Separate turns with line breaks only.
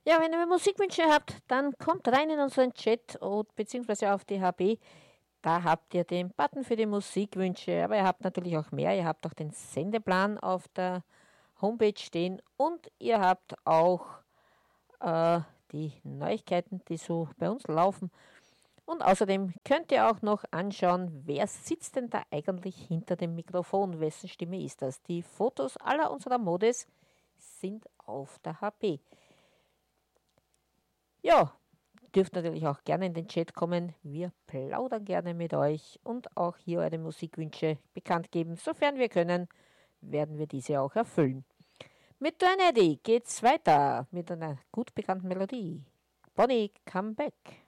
Ja, wenn ihr Musikwünsche habt, dann kommt rein in unseren Chat und beziehungsweise auf die HB. Da habt ihr den Button für die Musikwünsche, aber ihr habt natürlich auch mehr. Ihr habt auch den Sendeplan auf der Homepage stehen und ihr habt auch äh, die Neuigkeiten, die so bei uns laufen. Und außerdem könnt ihr auch noch anschauen, wer sitzt denn da eigentlich hinter dem Mikrofon, wessen Stimme ist das. Die Fotos aller unserer Modes sind auf der HP. Ja, dürft natürlich auch gerne in den Chat kommen. Wir plaudern gerne mit euch und auch hier eure Musikwünsche bekannt geben. Sofern wir können, werden wir diese auch erfüllen. Mit Duane Eddy geht's weiter mit einer gut bekannten Melodie. Bonnie, come back.